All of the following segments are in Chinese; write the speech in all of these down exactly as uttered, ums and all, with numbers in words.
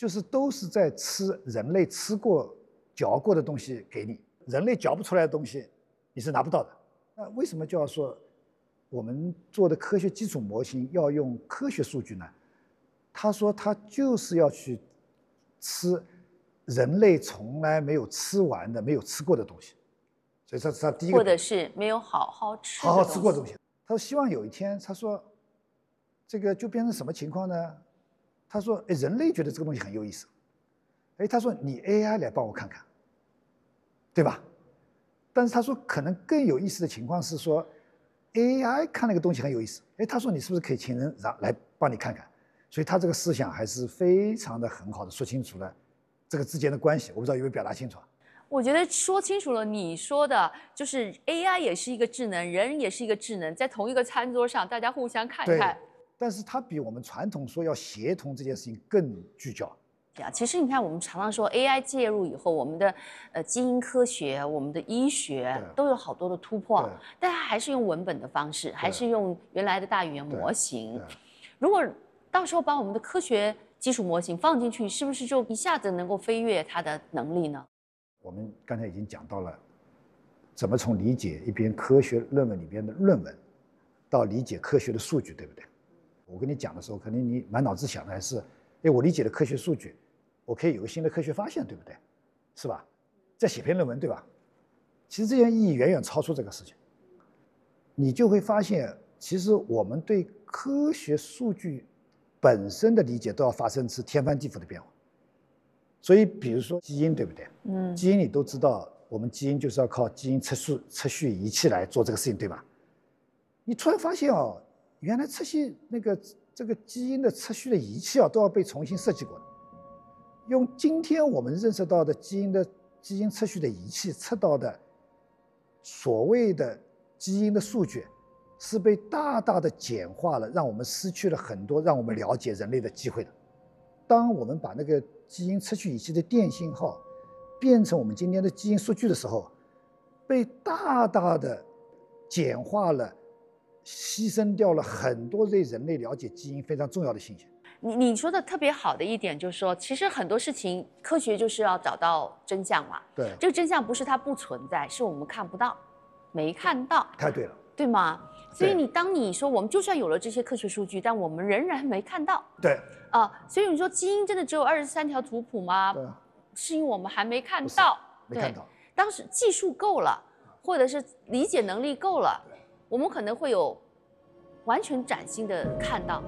就是都是在吃人类吃过、嚼过的东西给你，人类嚼不出来的东西，你是拿不到的。那为什么就要说我们做的科学基础模型要用科学数据呢？他说他就是要去吃人类从来没有吃完的、没有吃过的东西，所以这是他第一个， 或者是没有好好吃好好吃过的东西。他说希望有一天，他说这个就变成什么情况呢？他说，哎，人类觉得这个东西很有意思，哎，他说你 A I 来帮我看看，对吧？但是他说可能更有意思的情况是说 ，A I 看那个东西很有意思，哎，他说你是不是可以请人让来帮你看看？所以他这个思想还是非常的很好的说清楚了这个之间的关系。我不知道有没有表达清楚啊？ 我觉得说清楚了，你说的就是 A I 也是一个智能，人也是一个智能，在同一个餐桌上，大家互相看一看。 但是它比我们传统说要协同这件事情更聚焦。 啊，其实你看，我们常常说 A I 介入以后，我们的呃基因科学、我们的医学都有好多的突破，但它还是用文本的方式，还是用原来的大语言模型。如果到时候把我们的科学基础模型放进去，是不是就一下子能够飞跃它的能力呢？ 我们刚才已经讲到了，怎么从理解一篇科学论文里边的论文，到理解科学的数据，对不对？我跟你讲的时候，肯定你满脑子想的还是，哎，我理解了科学数据，我可以有个新的科学发现，对不对？是吧？再写篇论文，对吧？其实这件意义远远超出这个事情。你就会发现，其实我们对科学数据本身的理解都要发生出天翻地覆的变化。所以，比如说基因，对不对？嗯，基因你都知道，我们基因就是要靠基因测序测序仪器来做这个事情，对吧？你突然发现哦，原来测序那个这个基因的测序的仪器啊，都要被重新设计过的。用今天我们认识到的基因的基因测序的仪器测到的所谓的基因的数据，是被大大的简化了，让我们失去了很多让我们了解人类的机会的。当我们把那个基因测序仪器的电信号变成我们今天的基因数据的时候，被大大的简化了，牺牲掉了很多对人类了解基因非常重要的信息。 你你说的特别好的一点就是说，其实很多事情科学就是要找到真相嘛。 对， 这个真相不是它不存在，是我们看不到，没看到。 太对了， 对吗？所以你当你说我们就算有了这些科学数据，但我们仍然没看到。 对。 啊，所以你说基因真的只有二十三条图谱吗？ 对， 是因为我们还没看到。 没看到。 当时技术够了，或者是理解能力够了，我们可能会有完全崭新的看到。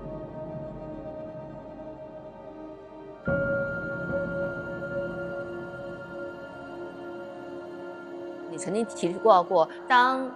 你曾经提过过，当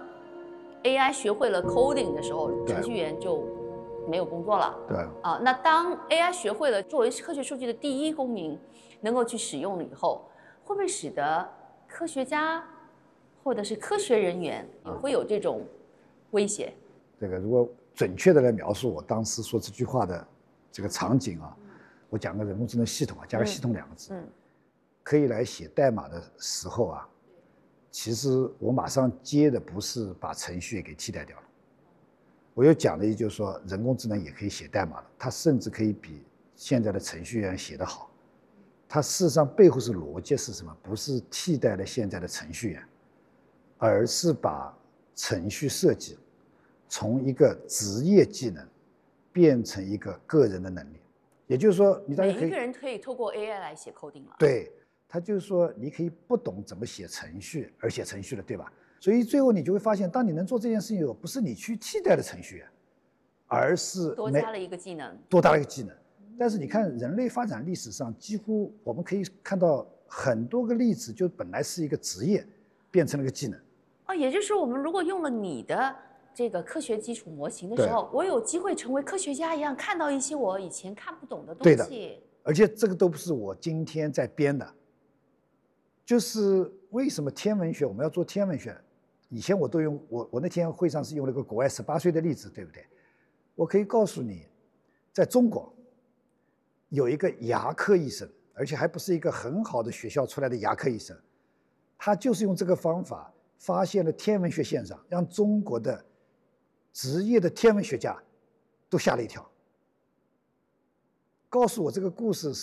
A I 学会了 coding 的时候，程序员就没有工作了。 对啊，那当 A I 学会了作为科学数据的第一公民，能够去使用了以后，会不会使得科学家或者是科学人员也会有这种威胁？ 这个如果准确的来描述我当时说这句话的这个场景啊，我讲个人工智能系统啊，加个系统两个字，嗯，可以来写代码的时候啊，其实我马上接的不是把程序给替代掉了，我又讲了一句，就是说人工智能也可以写代码了，它甚至可以比现在的程序员写得好。它事实上背后是逻辑是什么？不是替代了现在的程序员，而是把程序设计从一个职业技能变成一个个人的能力。也就是说，你大家可以每一个人可以透过 A I 来写 coding 了。 对。他就是说，你可以不懂怎么写程序而写程序了，对吧？所以最后你就会发现，当你能做这件事情以后，不是你去替代了程序员，而是多加了一个技能， 多加了一个技能。但是你看，人类发展历史上，几乎我们可以看到很多个例子，就本来是一个职业，变成了一个技能。 哦，也就是说，我们如果用了你的这个科学基础模型的时候，我有机会成为科学家一样，看到一些我以前看不懂的东西。 对的，而且这个都不是我今天在编的。就是为什么天文学我们要做天文学？以前我都用我我那天会上是用了个国外十八岁的例子，对不对？我可以告诉你，在中国有一个牙科医生，而且还不是一个很好的学校出来的牙科医生，他就是用这个方法发现了天文学现象，让中国的职业的天文学家都吓了一跳。告诉我这个故事。